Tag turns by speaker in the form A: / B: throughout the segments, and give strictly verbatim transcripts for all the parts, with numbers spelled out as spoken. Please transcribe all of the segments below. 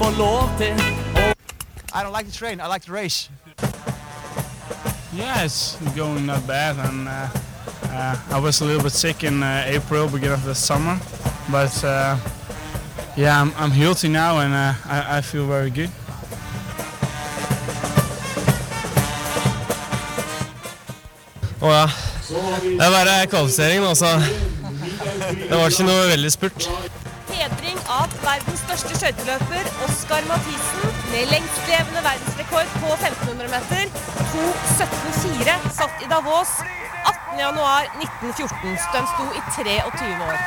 A: får lov til å...
B: I don't like the train, I like the race.
C: Yeah, it's going not bad, and uh, uh, I was a little bit sick in uh, April, beginning of the summer, but uh, yeah, I'm, I'm healthy now, and uh, I, I feel very good.
D: Å ja, det er bare kvalifisering, altså. Det var ikke noe veldig spurt.
E: Hedring av verdens største skøyteløper, Oskar Mathisen, med lengstlevende verdensrekord på femten hundre meter, to sytten fire, satt i Davos attende januar nitten fjorten. Den sto i treogtyve år.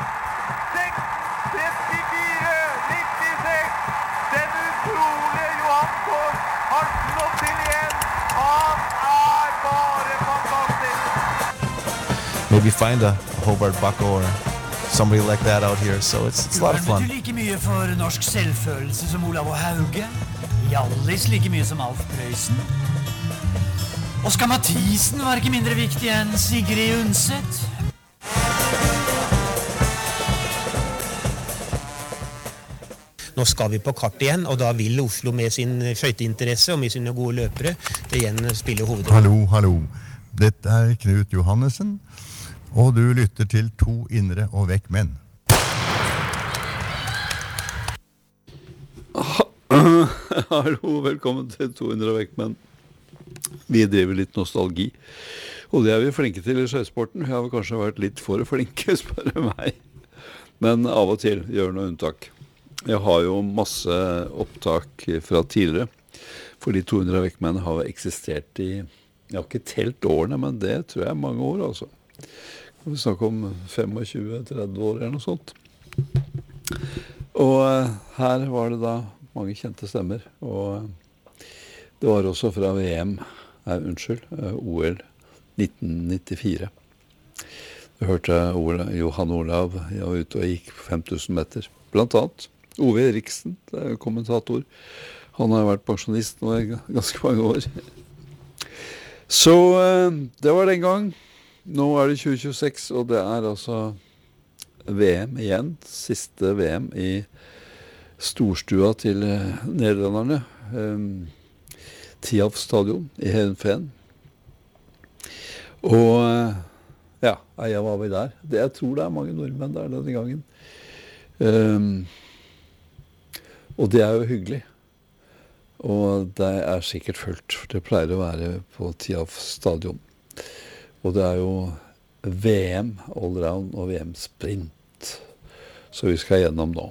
F: trettifire nittiseks, den utrolige Johan Kors har slått til igjen. Han er bare fantastisk.
G: Maybe find a Hobart Bucko or somebody like that out here, so it's, it's a lot of fun.
H: Du like mye for norsk selvfølelse som Olav og Hauge, Hjallis like mye som Alf Prøysen. Oskar Mathisen var ikke mindre viktig enn Sigrid Undset.
I: Nå skal vi på kart igjen, og da vil Oslo med sin skøyteinteresse og med sine gode løpere igjen spille hovedrollen.
J: Hallo, hallo. Dette er Knut Johannessen, og du lytter til To indre og vekk menn.
K: Hallo, velkommen til To indre og vekk menn. Vi driver litt nostalgi, og det er vi flinke til i skøytesporten. Vi har kanskje vært litt for flinke, spør du meg. Men av og til gjør noe unntak. Jeg har jo masse opptak fra tidligere, fordi To indre og vekk menn har eksistert i, jeg har ikke telt årene, men det tror jeg er mange år altså. Vi snakker om tjuefem til tretti år eller noe sånt. Og uh, her var det da mange kjente stemmer, og uh, det var også fra V M, nei, unnskyld, uh, O L nitten nittifire. Jeg hørte Ola, Johan Olav, jeg var ute og gikk på fem tusen meter, blant annet. Ove Riksen, det er kommentator. Han har vært pensjonist nå i ganske mange år. Så uh, det var den gang. Nå er det tjue tjueseks, og det er altså V M igjen. Siste V M i storstua til uh, nederlanderne. Um, Tiaf stadion i Heerenveen. Og uh, ja, jeg var vi der. Det, jeg tror det er mange nordmenn der denne gangen. Um, og det er jo hyggelig. Og det er sikkert fullt, for det pleier å være på Tiaf stadion. Og det er jo V M allround og V M sprint, så vi skal gjennom nå.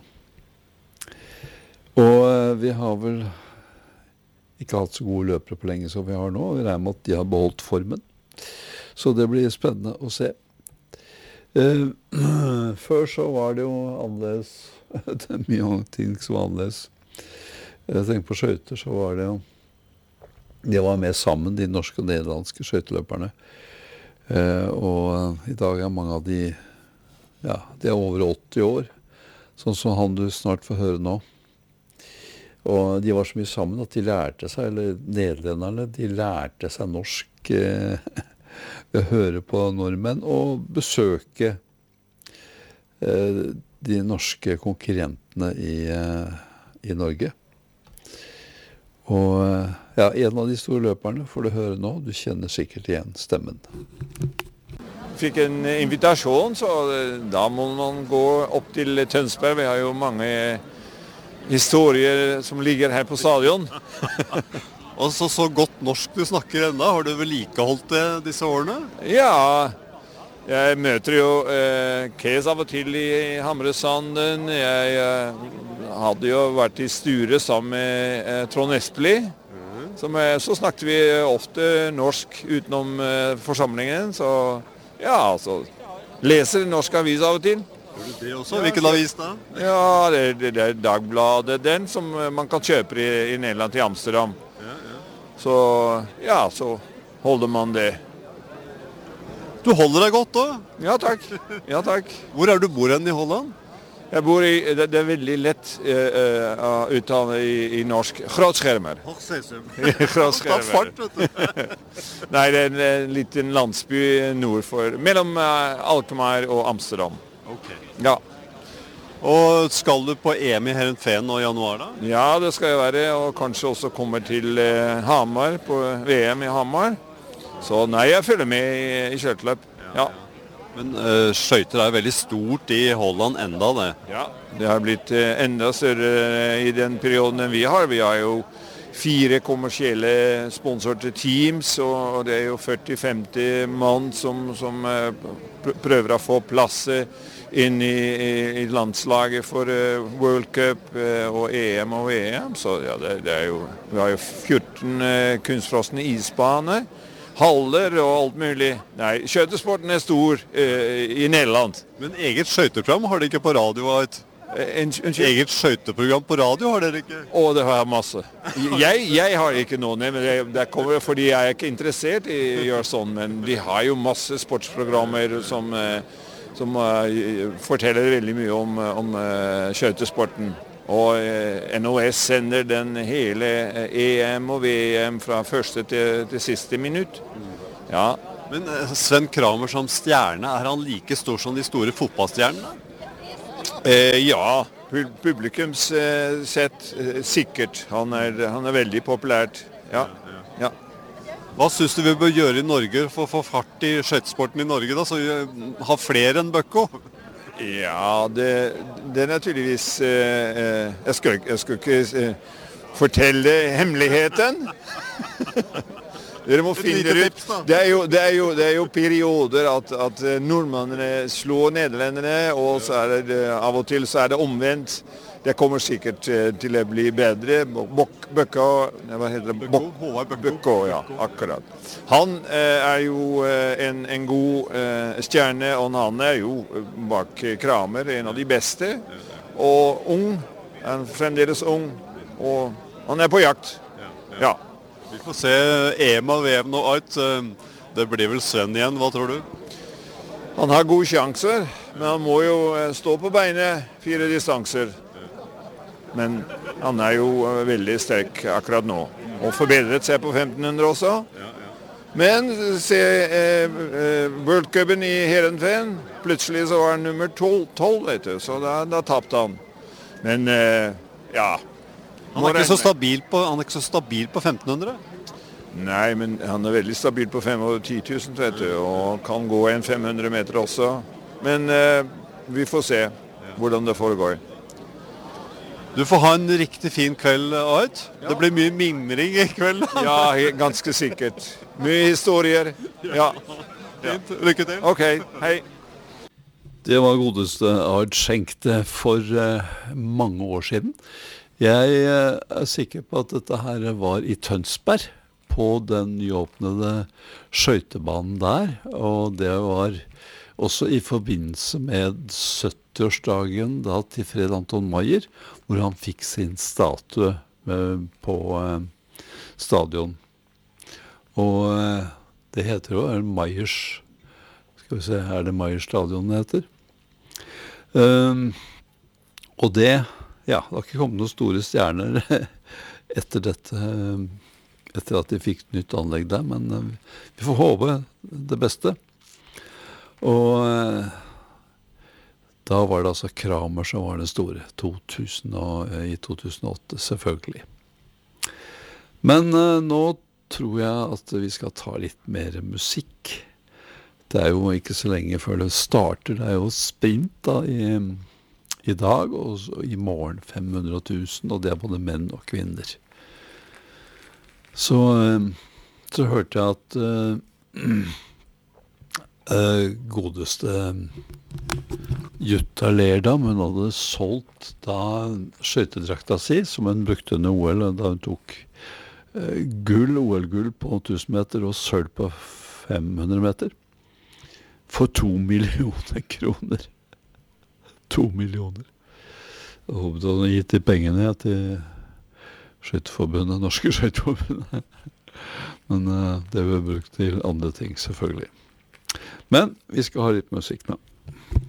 K: Og vi har vel ikke hatt så gode løpere på lenge som vi har nå. Vi regner med at de har beholdt formen. Så det blir spennende å se. Eh, før så var det jo annerledes. Det er mye ting som var annerledes. Jeg tenker på skøyter, så var det jo, de var med sammen, de norske og nederlandske skøyteløperne. Uh, og i dag er mange av de, ja, de er over åtti år, sånn som han du snart får høre nå. Og de var så mye sammen at de lærte seg, eller nederlenderne, de lærte seg norsk uh, ved å høre på nordmenn og besøke uh, de norske konkurrentene i, uh, i Norge. Og ja, en av de store løperne får du høre nå, du kjenner sikkert igjen stemmen.
L: Fikk en invitasjon, så da må man gå opp til Tønsberg. Vi har jo mange historier som ligger her på stadion.
M: Og så, så godt norsk du snakker enda, har du vedlikeholdt det disse årene?
L: Ja, jeg møter jo eh, Kes av og til i Hamresanden. Jeg eh, hadde jo vært i Sture sammen med eh, Trond Espelid. Mm. Som, eh, så snakket vi ofte norsk utenom eh, forsamlingen. Så ja, altså, leser norsk avis av og til.
M: Gjør du det også? Hvilken avis da?
L: Ja, det, det, det er Dagbladet, den som man kan kjøpe i, i Nederland til Amsterdam. Ja, ja. Så ja, så holder man det.
M: Du holder deg godt da?
L: Ja, takk. Ja, takk.
M: Hvor er du bor hen i Holland?
L: Jeg bor i, det, det er veldig lett uh, uh, uttale i, i norsk. Graatschermer. Graatschermer.
M: Fart, vet du.
L: Nei, det er en liten landsby nord for, mellom uh, Alkmaar og Amsterdam.
M: Ok.
L: Ja.
M: Og skal du på E M i Heerenveen nå i januar da?
L: Ja, det skal jeg være, og kanskje også kommer til eh, Hamar, på V M i Hamar. Så nei, jeg følger med i, i skøyteløp. Ja.
M: Men uh, skøyter er veldig stort i Holland enda det.
L: Ja, det har blitt uh, enda større i den perioden enn vi har. Vi har jo fire kommersielle sponsorerte teams, og det er jo førti til femti mann som, som uh, prøver å få plass inn i, i, i landslaget for uh, World Cup uh, og E M og V M. Så ja, det, det er jo, vi har jo fjorten uh, kunstfrosne isbaner. Haller og alt mulig. Nei, skøytesporten er stor eh, i Nederland.
M: Men eget skøyteprogram har dere ikke på radio? Et,
L: en, en,
M: eget skøyteprogram på radio har dere ikke?
L: Å, det har jeg masse. Jeg, jeg har ikke noen, men det, det kommer fordi jeg er ikke interessert i å gjøre sånn, men de har jo masse sportsprogrammer som, som uh, forteller veldig mye om, om uh, skøytesporten. Og eh, N O S sender den hele eh, E M og V M fra første til, til siste minutt. Ja.
M: Men eh, Sven Kramer som stjerne, er han like stor som de store fotballstjernene?
L: Eh, ja, publikums eh, sett eh, sikkert. Han er, han er veldig populært. Ja. Ja.
M: Hva synes du vi bør gjøre i Norge for å få fart i skøytesporten i Norge da, så vi har flere enn Bøkko?
L: Ja, det, det er naturligvis eh, jeg, skal, jeg skal ikke eh, fortelle hemmeligheten. Dere må finne ut. Det er jo, det er jo, det er jo perioder at, at nordmennene slår nederlenderne, og så er det, av og til så er det omvendt. Det kommer sikkert eh, til å bli bedre. Bøkko, hva heter det? Bøkko, Bøkko, ja, akkurat. Han eh, er jo eh, en, en god eh, stjerne, og han er jo bak Kramer, en av de beste. Og ung, han er fremdeles ung, og han er på jakt. Ja.
M: Vi får se E M og V M og alt. Det blir vel Sven igjen, hva tror du?
L: Han har gode sjanser, men han må jo stå på beinet fire distanser. Men han er jo veldig sterk akkurat nå, og forbedret seg på femten hundre også. Men se eh, eh, World Cupen i Heerenveen, plutselig så var han nummer tolv, vet du, så da, da tappte han. Men eh, ja.
M: Han er, ikke så stabil på, han er ikke så stabil på femten hundre?
L: Nei, men han er veldig stabil på fem og ti tusen, vet du, og kan gå en fem hundre meter også. Men eh, vi får se hvordan det foregår.
M: Du får ha en riktig fin kveld, Art. Ja. Det blir mye mimring i kveld.
L: Ja, ganske sikkert. Mye historier. Ja.
M: Ja. Lykke til.
L: Ok, hei.
K: Det var godeste Art Schenkte for uh, mange år siden. Jeg uh, er sikker på at dette her var i Tønsberg, på den nyåpnede skøytebanen der, og det var også i forbindelse med syttiårsdagen da til Fred Anton Meyer, hvor han fikk sin statue eh, på eh, stadion. Og eh, det heter jo er Meyers, skal vi se, er det Meyers stadion det heter? Um, og det, ja, det har ikke kommet noen store stjerner etter dette, etter at de fikk nytt anlegg der, men eh, vi får håpe det beste. Og eh, da var det altså Kramer som var den store, to tusen og, i to tusen og åtte, selvfølgelig. Men eh, nå tror jeg at vi skal ta litt mer musikk. Det er jo ikke så lenge før det starter, det er jo sprint da i, i dag, og så, i morgen fem hundre tusen, og det er både menn og kvinner. Så, eh, så hørte jeg at eh, Uh, godeste Jutta Lerdam, hun hadde solgt da skøytedrakta si, som hun brukte under O L, da hun tok uh, gull, O L-gull på tusen meter og sølv på fem hundre meter, for to millioner kroner. To millioner. Jeg håpet hun hadde gitt de pengene til skøyteforbundet, Norske skøyteforbundet. Men uh, det ble brukt til andre ting, selvfølgelig. Men vi skal ha litt musikk nå.